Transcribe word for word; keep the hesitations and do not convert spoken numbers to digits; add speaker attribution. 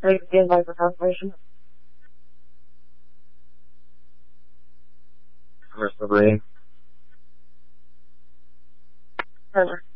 Speaker 1: Ready to stand by for confirmation.
Speaker 2: Commercial breeding.
Speaker 1: Turner.